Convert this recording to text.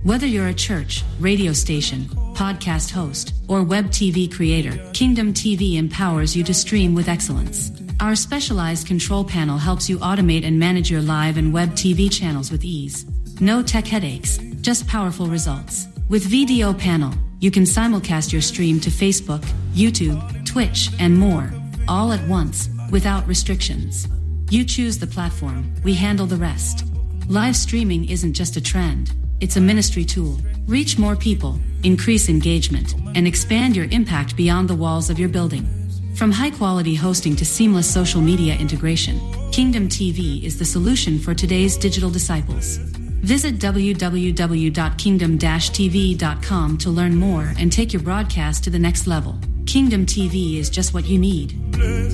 Whether you're a church, radio station, podcast host, or web TV creator, Kingdom TV empowers you to stream with excellence. Our specialized control panel helps you automate and manage your live and web TV channels with ease. No tech headaches, just powerful results. With VDO Panel, you can simulcast your stream to Facebook, YouTube, Twitch, and more, all at once, without restrictions. You choose the platform, we handle the rest. Live streaming isn't just a trend, it's a ministry tool. Reach more people, increase engagement, and expand your impact beyond the walls of your building. From high-quality hosting to seamless social media integration, Kingdom TV is the solution for today's digital disciples. Visit www.kingdom-tv.com to learn more and take your broadcast to the next level. Kingdom TV is just what you need.